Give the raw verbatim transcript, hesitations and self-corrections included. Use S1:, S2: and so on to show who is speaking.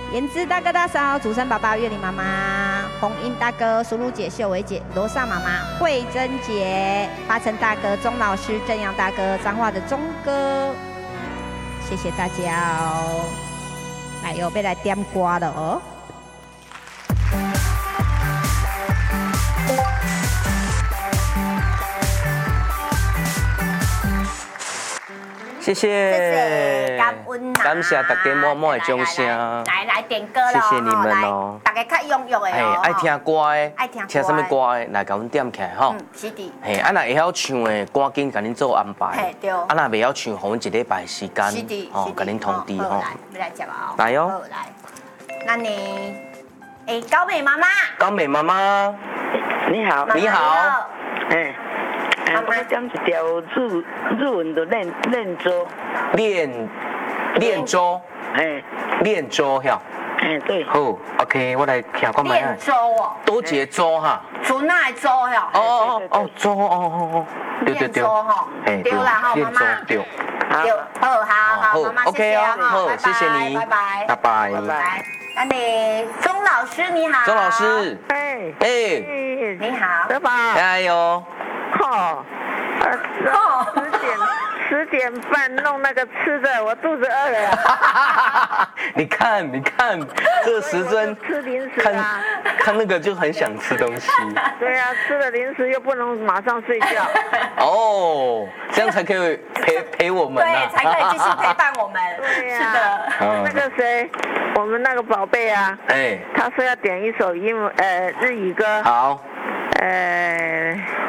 S1: 颜之大哥大嫂、祖生爸爸、月玲妈妈、红英大哥、苏露姐、秀维姐、罗莎妈妈、慧珍姐、八成大哥、钟老师、正阳大哥、彰化的钟哥，谢谢大家哦！来哟，被来点歌了哦。
S2: 谢谢，
S3: 谢谢，感恩啊！
S2: 感谢大家默默的掌声。
S3: 来来点歌咯，
S2: 谢谢你们哦，
S3: 大家较踊跃的哦。
S2: 爱听歌的，
S3: 爱听
S2: 听什么歌的，来甲阮点起来吼。
S3: 嗯，是的。
S2: 嘿，啊若会晓唱的，赶紧甲恁做安排。
S3: 嘿，对。啊
S2: 若袂晓唱，互阮一礼拜时间，
S3: 是的，
S2: 吼，甲恁通知吼。
S3: 来，要来接啊！
S2: 来哟。
S3: 好来，那你，诶，高美妈妈。
S2: 高美妈妈，
S4: 你好。
S2: 你好。
S4: 哎。我要点一条日日文的练练州，
S2: 练练州，
S4: 哎，
S2: 练州晓，
S4: 哎对，
S2: 好 ，OK， 我来听看卖。
S3: 练州哦，
S2: 多节州哈，
S3: 竹那州哟。
S2: 哦哦哦州哦哦哦，对对对，
S3: 哎对啦哈，妈妈，
S2: 对，
S3: 对，好好好，妈妈谢谢啊，
S2: 好，谢谢你，
S3: 拜拜，
S2: 拜拜，
S3: 拜拜。那你钟老师你好，
S2: 钟老师，
S4: 哎
S2: 哎，
S3: 你好，
S4: 拜拜，
S2: 加油。
S4: 哦，十点十点半弄那个吃的，我肚子饿了。
S2: 你看，你看，这个时针
S4: 吃零食啊，
S2: 看看那个就很想吃东西。
S4: 对啊，吃了零食又不能马上睡觉。
S2: 哦，这样才可以陪陪我们
S3: 对，才可以继续陪伴我们。
S4: 对
S3: 是的。
S4: 那个谁，我们那个宝贝啊，
S2: 哎，
S4: 他说要点一首英文呃日语歌。
S2: 好。
S4: 呃。